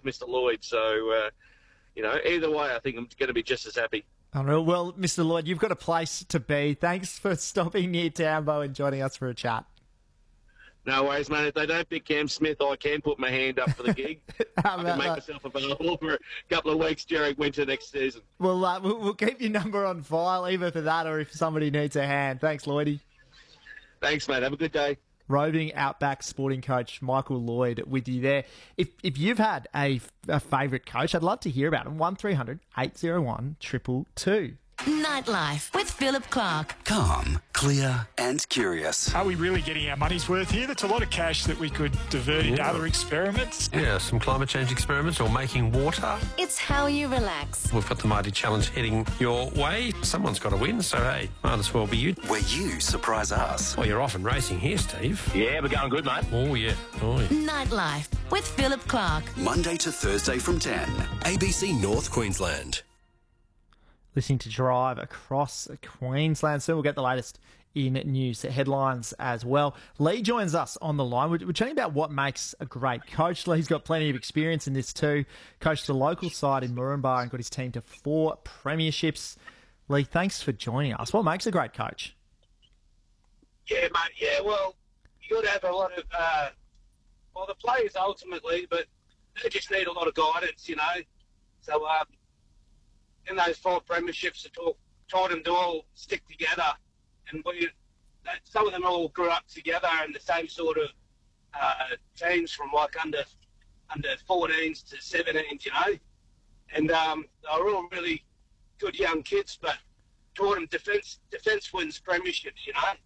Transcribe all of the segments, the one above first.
to Mr. Lloyd. So, either way, I think I'm going to be just as happy. Unreal. Well, Mr. Lloyd, you've got a place to be. Thanks for stopping near Tambo and joining us for a chat. No worries, mate. If they don't pick Cam Smith, I can put my hand up for the gig. I can make myself available for a couple of weeks during winter next season. Well, we'll keep your number on file, either for that or if somebody needs a hand. Thanks, Lloydie. Thanks, mate. Have a good day. Roving Outback sporting coach Michael Lloyd with you there. If you've had a favourite coach, I'd love to hear about him. 1300 801 222. Nightlife with Philip Clark. Calm, clear and curious. Are we really getting our money's worth here? That's a lot of cash that we could divert into other experiments. Yeah, some climate change experiments or making water. It's how you relax. We've got the Mighty Challenge heading your way. Someone's got to win, so hey, might as well be you. Where you surprise us. Well, you're off and racing here, Steve. Yeah, we're going good, mate. Oh, yeah. Oh, yeah. Nightlife with Philip Clark. Monday to Thursday from 10. ABC North Queensland. Listening to Drive across Queensland. So we'll get the latest in news headlines as well. Lee joins us on the line. We're chatting about what makes a great coach. Lee's got plenty of experience in this too. Coached the local side in Moranbah and got his team to 4 premierships. Lee, thanks for joining us. What makes a great coach? Yeah, mate. Yeah, well, you got to have a lot of, the players ultimately, but they just need a lot of guidance, So, in those 4 premierships, taught them to all stick together, and some of them all grew up together in the same sort of teams from like under 14s to 17s, and they were all really good young kids, but taught them defence wins premierships,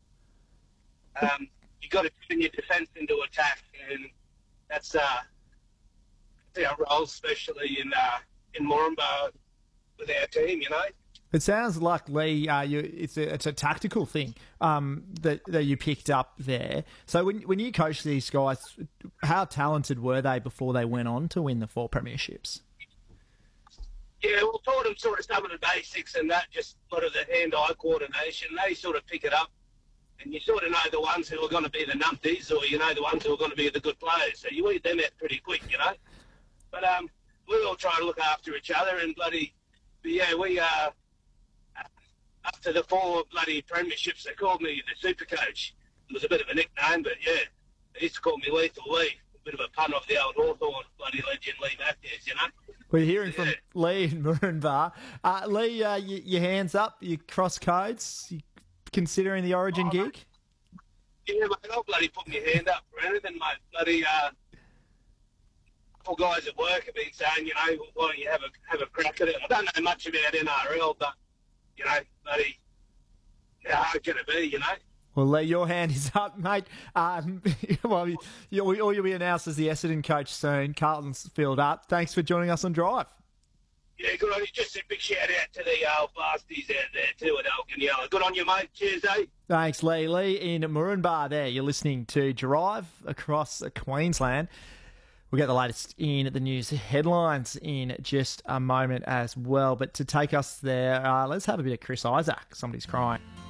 you got to turn your defence into attack, and that's our role, especially in Moranbah with our team, It sounds like, Lee, it's a tactical thing that you picked up there. So when you coach these guys, how talented were they before they went on to win the 4 premierships? Yeah, well, taught them sort of some of the basics and that, just sort of the hand-eye coordination. They sort of pick it up, and you sort of know the ones who are going to be the numpties, or the ones who are going to be the good players. So you weed them out pretty quick, But we all try to look after each other, and we up to the 4 bloody premierships, they called me the super coach. It was a bit of a nickname, but yeah, they used to call me Lethal Lee. A bit of a pun off the old Hawthorn bloody legend Lee Matthews, We're hearing from Lee in Moranbah. Lee, your hands up, you cross codes, you considering the Origin gig? Yeah, mate, I'll bloody put my hand up for anything, mate. Bloody couple guys at work have been saying, why don't you have a crack at it? I don't know much about NRL, but, bloody, how hard can it be, Well, Lee, your hand is up, mate. Well, you'll be announced as the Essendon coach soon. Carlton's filled up. Thanks for joining us on Drive. Yeah, good on you. Just a big shout out to the old Basties out there too at Elgin. Good on you, mate. Cheers, eh? Thanks, Lee. Lee in Moranbah there. You're listening to Drive across Queensland. We'll get the latest in the news headlines in just a moment as well. But to take us there, let's have a bit of Chris Isaac. Somebody's crying.